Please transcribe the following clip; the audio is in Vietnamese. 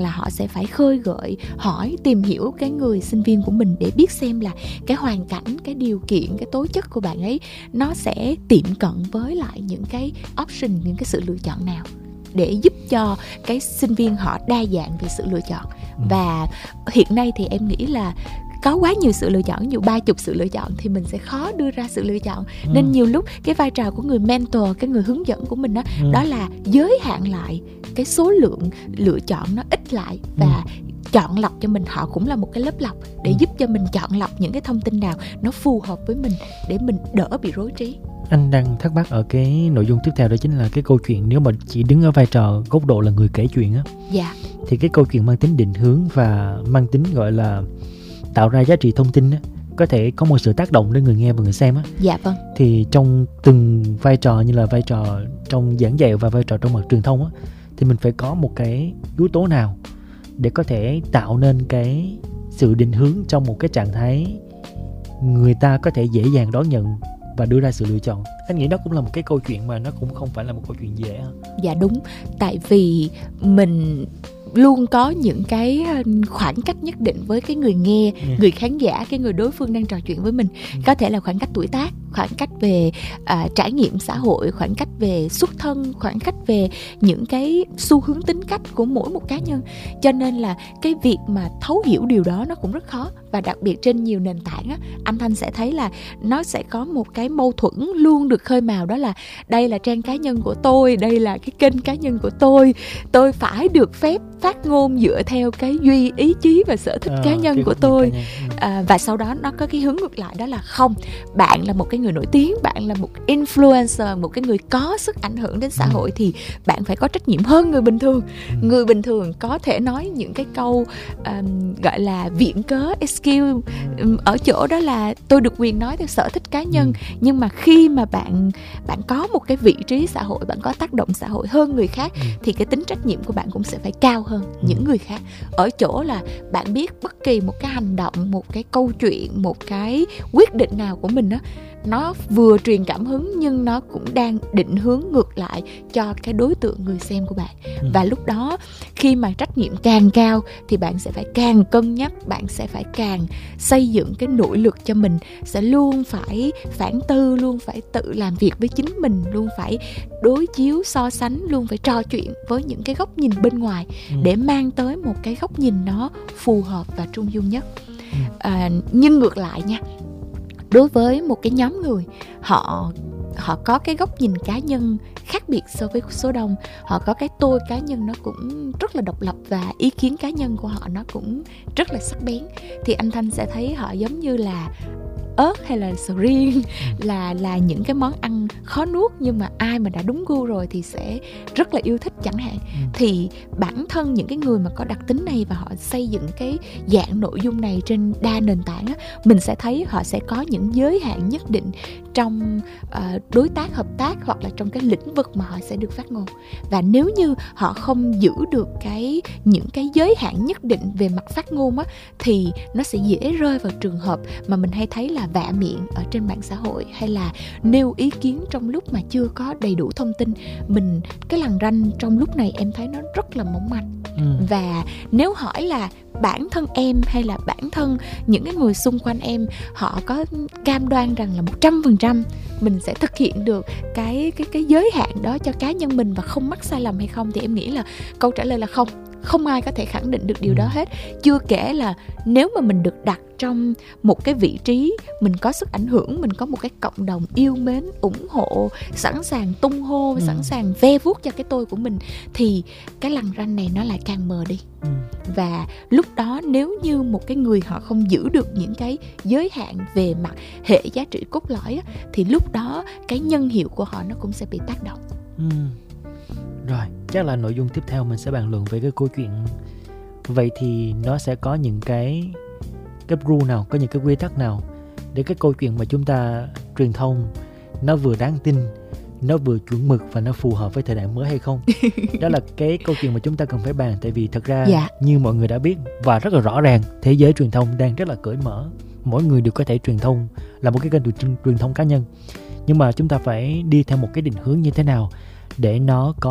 là họ sẽ phải khơi gợi, hỏi, tìm hiểu cái người sinh viên của mình để biết xem là cái hoàn cảnh, cái điều kiện, cái tố chất của bạn ấy nó sẽ tiệm cận với lại những cái option, những cái sự lựa chọn nào, để giúp cho cái sinh viên họ đa dạng về sự lựa chọn. Và hiện nay thì em nghĩ là có quá nhiều sự lựa chọn, ví dụ 30 sự lựa chọn thì mình sẽ khó đưa ra sự lựa chọn. Nên nhiều lúc cái vai trò của người mentor, cái người hướng dẫn của mình đó, đó là giới hạn lại cái số lượng lựa chọn nó ít lại, và chọn lọc cho mình. Họ cũng là một cái lớp lọc để giúp cho mình chọn lọc những cái thông tin nào nó phù hợp với mình để mình đỡ bị rối trí. Anh đang thắc mắc ở cái nội dung tiếp theo, đó chính là cái câu chuyện nếu mà chỉ đứng ở vai trò góc độ là người kể chuyện á, Dạ. thì cái câu chuyện mang tính định hướng và mang tính gọi là tạo ra giá trị thông tin á, có thể có một sự tác động đến người nghe và người xem á. Dạ vâng. Thì trong từng vai trò, như là vai trò trong giảng dạy và vai trò trong mặt truyền thông á, thì mình phải có một cái yếu tố nào để có thể tạo nên cái sự định hướng trong một cái trạng thái người ta có thể dễ dàng đón nhận và đưa ra sự lựa chọn. Anh nghĩ đó cũng là một cái câu chuyện mà nó cũng không phải là một câu chuyện dễ. Dạ đúng, tại vì mình luôn có những cái khoảng cách nhất định với cái người nghe, người khán giả, cái người đối phương đang trò chuyện với mình. Có thể là khoảng cách tuổi tác, khoảng cách về trải nghiệm xã hội, khoảng cách về xuất thân, khoảng cách về những cái xu hướng tính cách của mỗi một cá nhân. Cho nên là cái việc mà thấu hiểu điều đó nó cũng rất khó. Và đặc biệt trên nhiều nền tảng á, anh Thanh sẽ thấy là nó sẽ có một cái mâu thuẫn luôn được khơi mào, đó là đây là trang cá nhân của tôi, đây là cái kênh cá nhân của tôi phải được phép phát ngôn dựa theo cái ý chí và sở thích cá nhân của tôi. Và sau đó nó có cái hướng ngược lại, đó là không, bạn là một cái người nổi tiếng, bạn là một influencer, một cái người có sức ảnh hưởng đến xã hội, thì bạn phải có trách nhiệm hơn người bình thường. Người bình thường có thể nói những cái câu gọi là viện cớ, excuse, ở chỗ đó là tôi được quyền nói theo sở thích cá nhân. Nhưng mà khi mà bạn có một cái vị trí xã hội, bạn có tác động xã hội hơn người khác, thì cái tính trách nhiệm của bạn cũng sẽ phải cao hơn những người khác. Ở chỗ là bạn biết bất kỳ một cái hành động, một cái câu chuyện, một cái quyết định nào của mình á, nó vừa truyền cảm hứng nhưng nó cũng đang định hướng ngược lại cho cái đối tượng người xem của bạn. Và lúc đó khi mà trách nhiệm càng cao thì bạn sẽ phải càng cân nhắc, bạn sẽ phải càng xây dựng cái nội lực cho mình, sẽ luôn phải phản tư, luôn phải tự làm việc với chính mình, luôn phải đối chiếu, so sánh, luôn phải trò chuyện với những cái góc nhìn bên ngoài để mang tới một cái góc nhìn nó phù hợp và trung dung nhất. Nhưng ngược lại nha, đối với một cái nhóm người, họ có cái góc nhìn cá nhân khác biệt so với số đông, họ có cái tôi cá nhân nó cũng rất là độc lập, và ý kiến cá nhân của họ nó cũng rất là sắc bén, thì anh Thanh sẽ thấy họ giống như là ớt hay là sầu riêng, là những cái món ăn khó nuốt, nhưng mà ai mà đã đúng gu rồi thì sẽ rất là yêu thích chẳng hạn. Thì bản thân những cái người mà có đặc tính này và họ xây dựng cái dạng nội dung này trên đa nền tảng á, mình sẽ thấy họ sẽ có những giới hạn nhất định trong đối tác, hợp tác, hoặc là trong cái lĩnh vực mà họ sẽ được phát ngôn. Và nếu như họ không giữ được những cái giới hạn nhất định về mặt phát ngôn á, thì nó sẽ dễ rơi vào trường hợp mà mình hay thấy là vạ miệng ở trên mạng xã hội, hay là nêu ý kiến trong lúc mà chưa có đầy đủ thông tin. Cái lằn ranh trong lúc này em thấy nó rất là mỏng manh. Và nếu hỏi là bản thân em hay là bản thân những cái người xung quanh em, họ có cam đoan rằng là 100% mình sẽ thực hiện được cái giới hạn đó cho cá nhân mình và không mắc sai lầm hay không, thì em nghĩ là câu trả lời là không. Không ai có thể khẳng định được điều đó hết. Chưa kể là nếu mà mình được đặt trong một cái vị trí, mình có sức ảnh hưởng, mình có một cái cộng đồng yêu mến, ủng hộ, sẵn sàng tung hô, sẵn sàng ve vuốt cho cái tôi của mình, thì cái lằn ranh này nó lại càng mờ đi. Và lúc đó nếu như một cái người họ không giữ được những cái giới hạn về mặt hệ giá trị cốt lõi á, thì lúc đó cái nhân hiệu của họ nó cũng sẽ bị tác động. Rồi, chắc là nội dung tiếp theo mình sẽ bàn luận về cái câu chuyện. Vậy thì nó sẽ có những cái rule nào, có những cái quy tắc nào để cái câu chuyện mà chúng ta truyền thông nó vừa đáng tin, nó vừa chuẩn mực và nó phù hợp với thời đại mới hay không? Đó là cái câu chuyện mà chúng ta cần phải bàn. Tại vì thật ra như mọi người đã biết và rất là rõ ràng, thế giới truyền thông đang rất là cởi mở. Mỗi người đều có thể truyền thông, là một cái kênh truyền thông cá nhân. Nhưng mà chúng ta phải đi theo một cái định hướng như thế nào để nó có